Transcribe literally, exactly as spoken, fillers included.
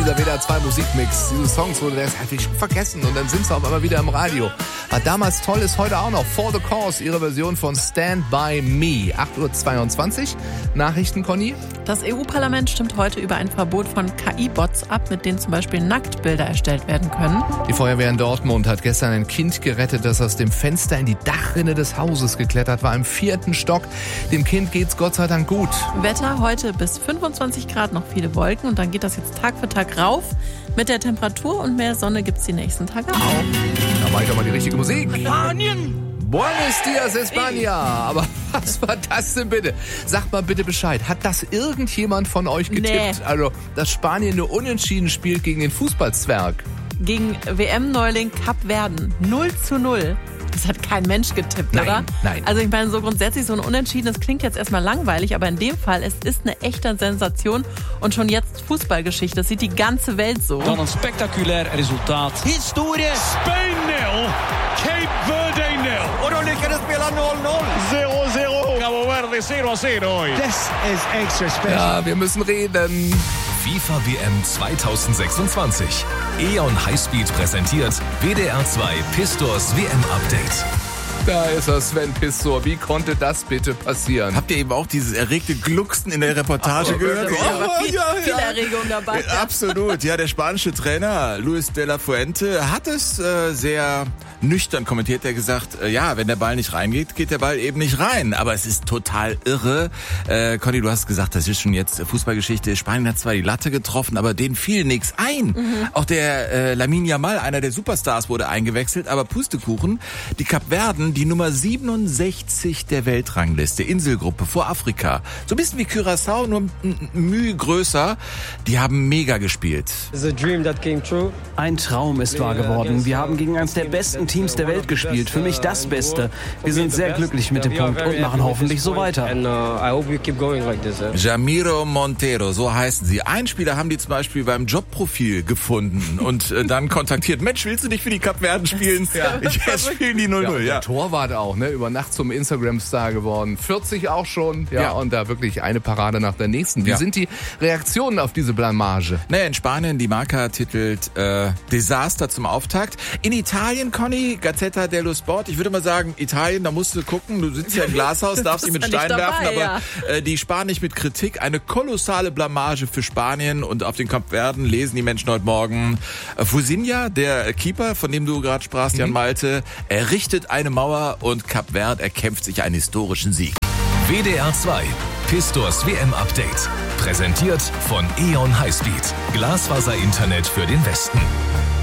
dieser W D R zwei Musikmix. Diese Songs wurde das halt schon vergessen und dann sind sie auf einmal wieder im Radio. War damals toll, ist heute auch noch. For the Cause, ihre Version von Stand By Me. acht Uhr zweiundzwanzig. Nachrichten, Conny? Das E U-Parlament stimmt heute über ein Verbot von K I-Bots ab, mit denen zum Beispiel Nacktbilder erstellt werden können. Die Feuerwehr in Dortmund hat gestern ein Kind gerettet, das aus dem Fenster in die Dachrinne des Hauses geklettert war, im vierten Stock. Dem Kind geht's Gott sei Dank gut. Wetter heute bis fünfundzwanzig Grad, noch viele Wolken und dann geht das jetzt Tag für Tag rauf. Mit der Temperatur und mehr Sonne gibt's die nächsten Tage auch. Da mache ich doch mal die richtige Musik. Spanien! Buenos dias, España. Aber was war das denn bitte? Sagt mal bitte Bescheid. Hat das irgendjemand von euch getippt? Nee. Also, dass Spanien nur unentschieden spielt gegen den Fußballzwerg? Gegen W M-Neuling Kapverden. null zu null. Das hat kein Mensch getippt, Nein, oder? nein. Also ich meine, so grundsätzlich so ein Unentschieden, das klingt jetzt erstmal langweilig, aber in dem Fall, es ist eine echte Sensation und schon jetzt Fußballgeschichte. Das sieht die ganze Welt so. Dan een spectaculair resultaat. Historisch. Spain nil, Cape Verde nil. Och då lyckades spela noll noll. noll noll. Cabo Verde null zu null. This is extra special. Ja, wir müssen reden. FIFA W M zwanzig sechsundzwanzig. E.ON Highspeed präsentiert W D R zwei Pistors W M-Update. Da ist er, Sven Pistor. Wie konnte das bitte passieren? Habt ihr eben auch dieses erregte Glucksen in der Reportage Oh, gehört? wirklich, Da war Oh, viel, ja, viel ja. Erregung dabei. Äh, Absolut. Ja, der spanische Trainer Luis de la Fuente hat es äh, sehr nüchtern kommentiert. Er hat gesagt, äh, ja, wenn der Ball nicht reingeht, geht der Ball eben nicht rein. Aber es ist total irre. Äh, Conny, du hast gesagt, das ist schon jetzt Fußballgeschichte. Spanien hat zwar die Latte getroffen, aber denen fiel nichts ein. Mhm. Auch der äh, Lamine Yamal, einer der Superstars, wurde eingewechselt. Aber Pustekuchen, die Kapverden, die Nummer siebenundsechzig der Weltrangliste, Inselgruppe vor Afrika. So ein bisschen wie Curaçao, nur ein Mühe größer. Die haben mega gespielt. Ein Traum ist wahr geworden. Wir haben gegen eines der besten Teams der Welt gespielt. Für mich das Beste. Wir sind sehr glücklich mit dem Punkt und machen hoffentlich so weiter. Jamiro Montero, so heißen sie. Einen Spieler haben die zum Beispiel beim Jobprofil gefunden und äh, dann kontaktiert. Mensch, willst du nicht für die Kapverden spielen? Ja. Jetzt spielen die null Ja, null, und ja. der Torwart auch, ne? Über Nacht zum Instagram-Star geworden. vierzig auch schon. Ja, Ja. und da wirklich eine Parade nach der nächsten. Wie Ja. sind die Reaktionen auf diese Blamage? Naja, in Spanien, die Marca titelt äh, Desaster zum Auftakt. In Italien, Conny, Gazzetta dello Sport. Ich würde mal sagen, Italien, da musst du gucken. Du sitzt ja im Glashaus, darfst nicht mit bist ja Steinen nicht werfen, dabei, aber äh, die sparen nicht mit Kritik. Eine kolossale Blamage für Spanien und auf den Kapverden lesen die Menschen heute Morgen. Äh, Fusinha, der Keeper, von dem du gerade sprachst, Jan Malte, errichtet eine Mauer und Kapverd erkämpft sich einen historischen Sieg. W D R zwei Pistors W M-Update. Präsentiert von E.ON Highspeed. Glasfaser-Internet für den Westen.